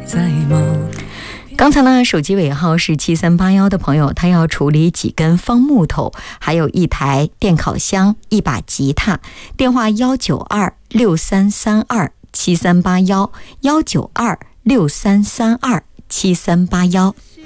在梦。 刚才呢，手机尾号是7381的朋友，他要处理几根方木头，还有一台电烤箱，一把吉他。电话19263327381，19263327381。